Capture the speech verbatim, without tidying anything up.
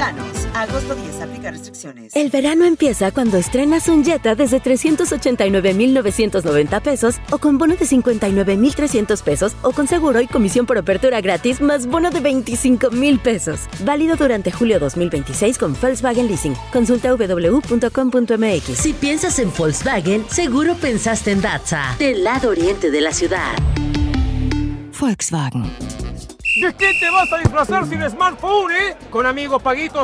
mexicanos. Agosto diez, aplica restricciones. El verano empieza cuando estrenas un Jetta desde trescientos ochenta y nueve mil novecientos noventa pesos o con bono de cincuenta y nueve mil trescientos pesos o con seguro y comisión por apertura gratis más bono de veinticinco mil pesos. Válido durante julio dos mil veintiséis con Volkswagen Leasing. Consulta w w w punto com punto m x. Si piensas en Volkswagen, seguro pensaste en Datsa, del lado oriente de la ciudad. Volkswagen. ¿De qué te vas a disfrazar sin smartphone, eh? Con Amigo Paguito